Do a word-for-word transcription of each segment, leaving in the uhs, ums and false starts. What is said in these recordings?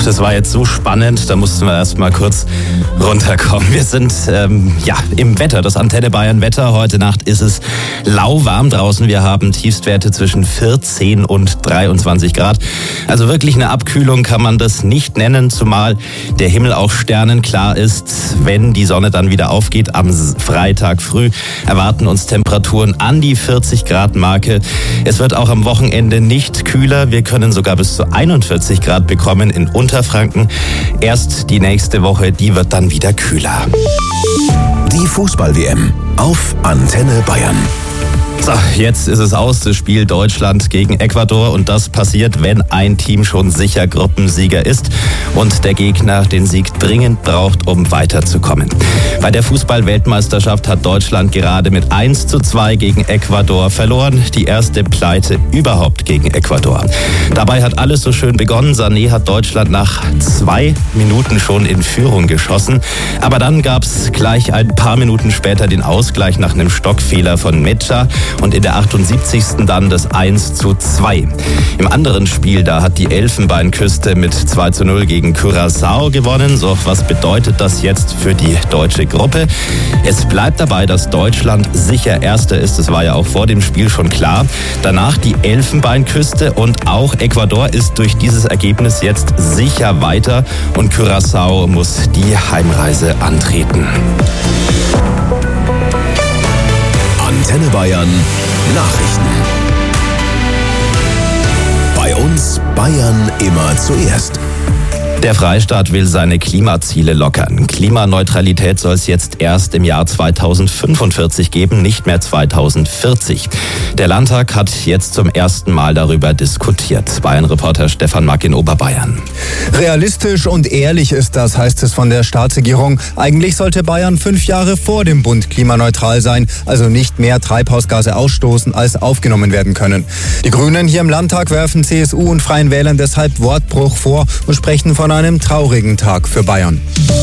das war jetzt so spannend, da mussten wir erst mal kurz runterkommen. Wir sind ähm, ja im Wetter, das Antenne Bayern Wetter. Heute Nacht ist es lauwarm draußen. Wir haben Tiefstwerte zwischen vierzehn und dreiundzwanzig Grad. Also wirklich eine Abkühlung kann man das nicht nennen, zumal der Himmel auch sternenklar ist. Wenn die Sonne dann wieder aufgeht am Freitag früh, erwarten uns Temperaturen an die vierzig Grad Marke. Es wird auch am Wochenende nicht kühler. Wir können sogar bis zu einundvierzig Grad bekommen in Unterfranken. Erst die nächste Woche, die wird dann wieder kühler. Die Fußball-W M auf Antenne Bayern. So, jetzt ist es aus, das Spiel Deutschland gegen Ecuador, und das passiert, wenn ein Team schon sicher Gruppensieger ist und der Gegner den Sieg dringend braucht, um weiterzukommen. Bei der Fußball-Weltmeisterschaft hat Deutschland gerade mit eins zu zwei gegen Ecuador verloren, die erste Pleite überhaupt gegen Ecuador. Dabei hat alles so schön begonnen. Sané hat Deutschland nach zwei Minuten schon in Führung geschossen, aber dann gab es gleich ein paar Minuten später den Ausgleich nach einem Stockfehler von Mecha. Und in der achtundsiebzigsten dann das eins zu zwei. Im anderen Spiel, da hat die Elfenbeinküste mit zwei zu null gegen Curaçao gewonnen. So, was bedeutet das jetzt für die deutsche Gruppe? Es bleibt dabei, dass Deutschland sicher Erster ist. Das war ja auch vor dem Spiel schon klar. Danach die Elfenbeinküste und auch Ecuador ist durch dieses Ergebnis jetzt sicher weiter. Und Curaçao muss die Heimreise antreten. Antenne Bayern Nachrichten. Bei uns Bayern immer zuerst. Der Freistaat will seine Klimaziele lockern. Klimaneutralität soll es jetzt erst im Jahr zweitausendfünfundvierzig geben, nicht mehr zweitausendvierzig. Der Landtag hat jetzt zum ersten Mal darüber diskutiert. Bayern-Reporter Stefan Mack in Oberbayern. Realistisch und ehrlich ist das, heißt es von der Staatsregierung. Eigentlich sollte Bayern fünf Jahre vor dem Bund klimaneutral sein, also nicht mehr Treibhausgase ausstoßen, als aufgenommen werden können. Die Grünen hier im Landtag werfen C S U und Freien Wählern deshalb Wortbruch vor und sprechen von einem traurigen Tag für Bayern.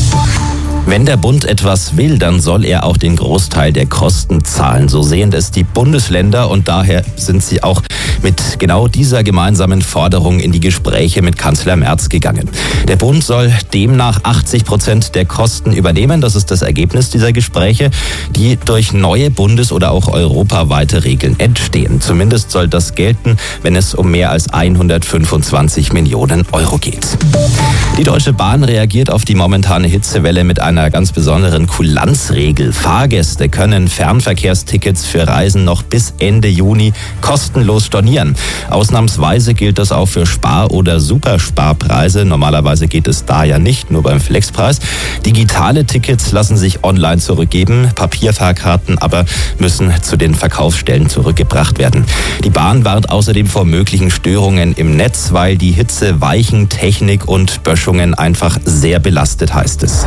Wenn der Bund etwas will, dann soll er auch den Großteil der Kosten zahlen. So sehen es die Bundesländer, und daher sind sie auch mit genau dieser gemeinsamen Forderung in die Gespräche mit Kanzler Merz gegangen. Der Bund soll demnach achtzig Prozent der Kosten übernehmen. Das ist das Ergebnis dieser Gespräche, die durch neue bundes- oder auch europaweite Regeln entstehen. Zumindest soll das gelten, wenn es um mehr als hundertfünfundzwanzig Millionen Euro geht. Die Deutsche Bahn reagiert auf die momentane Hitzewelle mit einer ganz besonderen Kulanzregel. Fahrgäste können Fernverkehrstickets für Reisen noch bis Ende Juni kostenlos stornieren. Ausnahmsweise gilt das auch für Spar- oder Supersparpreise. Normalerweise geht es da ja nicht, nur beim Flexpreis. Digitale Tickets lassen sich online zurückgeben. Papierfahrkarten aber müssen zu den Verkaufsstellen zurückgebracht werden. Die Bahn warnt außerdem vor möglichen Störungen im Netz, weil die Hitze Weichen, Technik und Böschungen einfach sehr belastet, heißt es.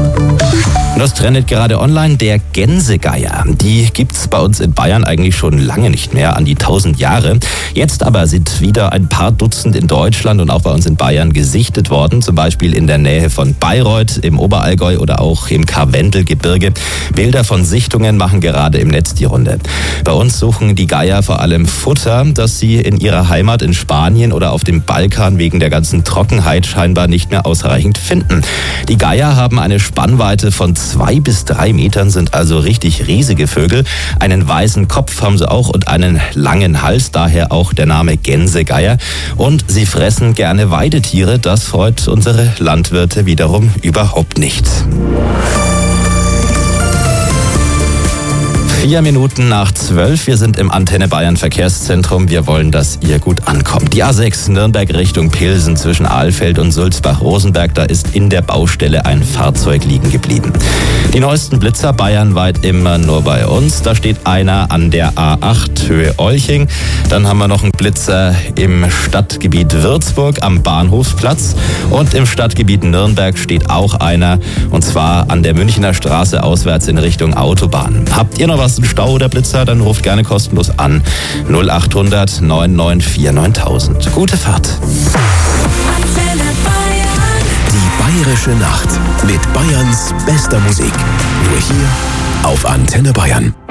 Und das trendet gerade online, der Gänsegeier. Die gibt's bei uns in Bayern eigentlich schon lange nicht mehr, an die tausend Jahre. Jetzt aber sind wieder ein paar Dutzend in Deutschland und auch bei uns in Bayern gesichtet worden. Zum Beispiel in der Nähe von Bayreuth im Oberallgäu oder auch im Karwendelgebirge. Bilder von Sichtungen machen gerade im Netz die Runde. Bei uns suchen die Geier vor allem Futter, das sie in ihrer Heimat in Spanien oder auf dem Balkan wegen der ganzen Trockenheit scheinbar nicht mehr ausreichend finden. Die Geier haben eine Spannweite von zwei bis drei Metern, sind also richtig riesige Vögel. Einen weißen Kopf haben sie auch und einen langen Hals, daher auch der Name Gänsegeier. Und sie fressen gerne Weidetiere, das freut unsere Landwirte wiederum überhaupt nicht. Vier Minuten nach zwölf. Wir sind im Antenne Bayern Verkehrszentrum. Wir wollen, dass ihr gut ankommt. Die A sechs Nürnberg Richtung Pilsen zwischen Ahlfeld und Sulzbach-Rosenberg. Da ist in der Baustelle ein Fahrzeug liegen geblieben. Die neuesten Blitzer bayernweit immer nur bei uns. Da steht einer an der A acht Höhe Olching. Dann haben wir noch einen Blitzer im Stadtgebiet Würzburg am Bahnhofsplatz. Und im Stadtgebiet Nürnberg steht auch einer. Und zwar an der Münchner Straße auswärts in Richtung Autobahn. Habt ihr noch was im Stau oder Blitzer? Dann ruft gerne kostenlos an. null achthundert neun neun vier neuntausend. Gute Fahrt. Die Bayerische Nacht mit Bayerns bester Musik. Nur hier auf Antenne Bayern.